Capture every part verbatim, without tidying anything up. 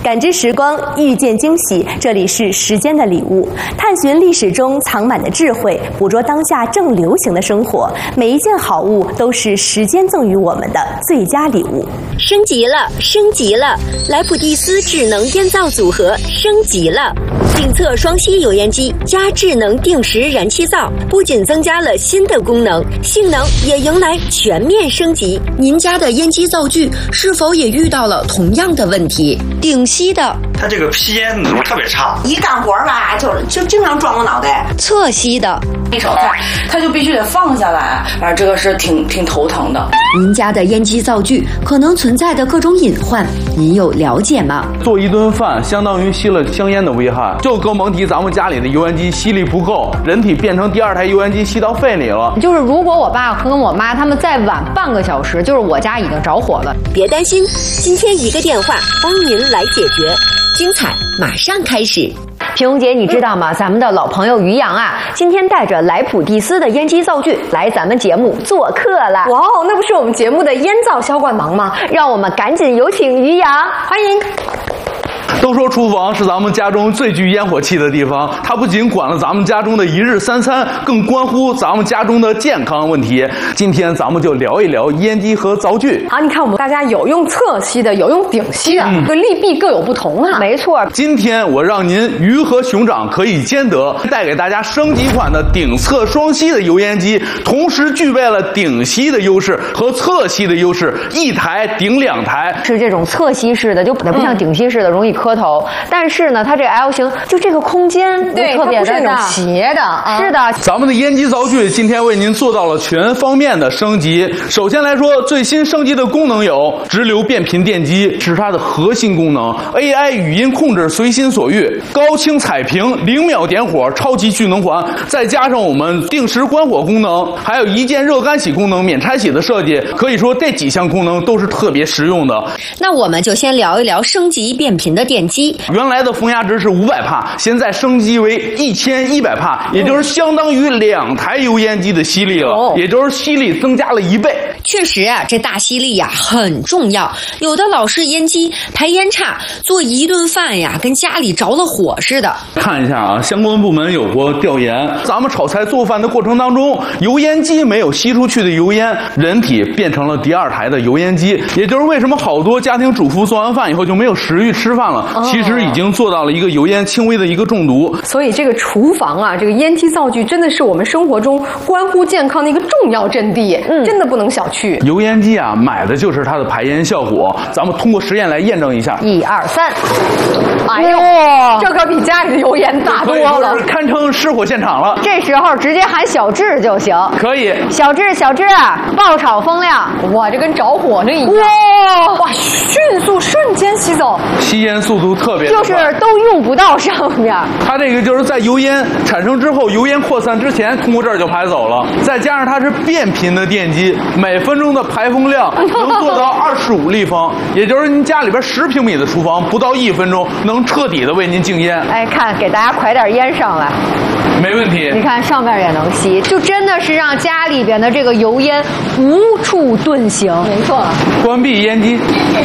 感知时光，遇见惊喜。这里是时间的礼物，探寻历史中藏满的智慧，捕捉当下正流行的生活。每一件好物都是时间赠予我们的最佳礼物。 升级了，升级了！莱普蒂斯智能烟皂组合升级了。定测双吸油烟机加智能定时燃气灶，不仅增加了新的功能，性能也迎来全面升级。您家的烟机灶具是否也遇到了同样的问题？顶吸的， 它这个吸烟特别差， 一干活吧就就经常撞我脑袋。 侧吸的， 一手菜它就必须得放下来，反正这个是挺挺头疼的。 您家的烟机灶具可能存在的各种隐患，您有了解吗？ 做一顿饭相当于吸了香烟的危害，就更甭提咱们家里的油烟机吸力不够，人体变成第二台油烟机吸到肺里了。 就是如果我爸和我妈他们再晚半个小时，就是我家已经着火了。 别担心，今天一个电话帮您来解决，精彩马上开始。 平红姐，你知道吗？咱们的老朋友于洋啊，今天带着莱普蒂斯的烟机灶具来咱们节目做客了。 哇哦，那不是我们节目的烟皂销冠王吗？ 让我们赶紧有请于洋，欢迎。 都说厨房是咱们家中最具烟火气的地方，它不仅管了咱们家中的一日三餐，更关乎咱们家中的健康问题。今天咱们就聊一聊烟机和灶具。 好，你看我们大家有用侧吸的，有用顶吸的，这、嗯、利弊各有不同啊。 没错， 今天我让您鱼和熊掌可以兼得，带给大家升级款的顶侧双吸的油烟机，同时具备了顶吸的优势和侧吸的优势，一台顶两台。 是这种侧吸式的，就不像顶吸式的容易磕头，但是呢，它这 L 型就这个空间对特别的大，斜的、啊， 是的。 咱们的烟机灶具今天为您做到了全方面的升级。首先来说，最新升级的功能有直流变频电机，是它的核心功能 ；A I 语音控制随心所欲，高清彩屏，零秒点火，超级聚能环，再加上我们定时关火功能，还有一键热干洗功能，免拆洗的设计，可以说这几项功能都是特别实用的。 那我们就先聊一聊升级变频的电机。 原来的风压值是五百帕，现在升级为一千一百帕，也就是相当于两台油烟机的吸力了，哦、也就是吸力增加了一倍。 确实啊，这大吸力呀很重要。有的老式烟机排烟差，做一顿饭呀跟家里着了火似的。 看一下啊，相关部门有过调研，咱们炒菜做饭的过程当中，油烟机没有吸出去的油烟，人体变成了第二台的油烟机，也就是为什么好多家庭主妇做完饭以后就没有食欲吃饭了，哦、其实已经做到了一个油烟轻微的一个中毒。 所以这个厨房啊，这个烟机灶具真的是我们生活中关乎健康的一个重要阵地，嗯，真的不能小觑。 油烟机啊，买的就是它的排烟效果，咱们通过实验来验证一下。 一二三， 哎呦，这可比家里的油烟大多了， 堪称失火现场了。 这时候直接喊小智就行。 可以， 小智，小智，爆炒风量， 哇，这跟着火那一样。哇哇，迅速瞬间吸走， 吸烟速度特别， 就是都用不到上面。 它这个就是在油烟产生之后，油烟扩散之前，通过这儿就排走了。再加上它是变频的电机，每分钟的排风量能做到二十五立方，也就是您家里边十平米的厨房，不到一分钟能彻底的为您禁烟。 哎，看，给大家快点烟上来。 没问题， 你看上面也能吸，就真的是让家里边的这个油烟无处遁形。 没错， 关闭烟机。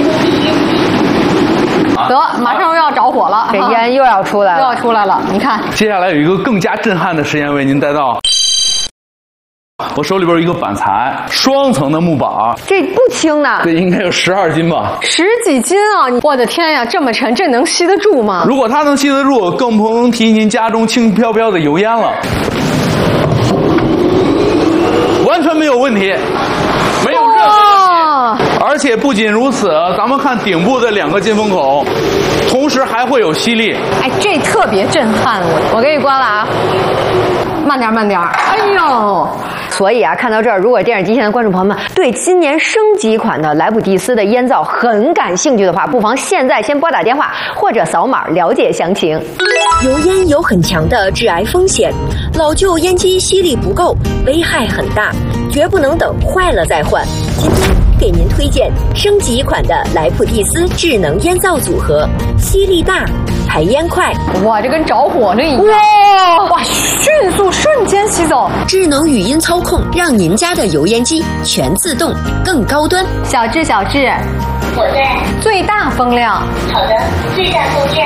得，马上又要着火了， 这烟又要出来了， 又要出来了。你看， 接下来有一个更加震撼的实验为您带到。我手里边有一个板材，双层的木板， 这不轻呢， 这应该有十二斤吧， 十几斤啊！我的天呀，这么沉，这能吸得住吗？ 如果它能吸得住，更不能提您家中轻飘飘的油烟了，完全没有问题，没有任何问题。而且不仅如此，咱们看顶部的两个进风口，同时还会有吸力。 哎，这特别震撼我！ 我给你关了啊。 慢点，慢点！哎呦， 所以啊，看到这儿，如果电视机前的观众朋友们对今年升级款的莱普蒂斯的烟皂很感兴趣的话，不妨现在先拨打电话或者扫码了解详情。 油烟有很强的致癌风险，老旧烟机吸力不够，危害很大，绝不能等坏了再换。今天给您推荐升级款的莱普蒂斯智能烟皂组合，吸力大，排烟快。 哇，这跟着火那一样！哇哇，迅速瞬间吸走。 智能语音操控，让您家的油烟机全自动，更高端。 小智，小智， 我在最大风亮。 好的，对战构建。